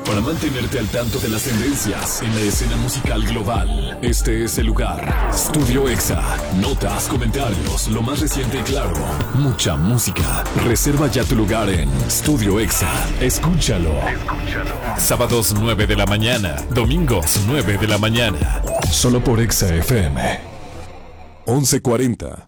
Para mantenerte al tanto de las tendencias en la escena musical global, este es el lugar. Estudio Exa. Notas, comentarios, lo más reciente y claro. Mucha música. Reserva ya tu lugar en Estudio Exa. Escúchalo. Sábados 9 de la mañana. Domingos 9 de la mañana. Solo por Exa FM. 11:40.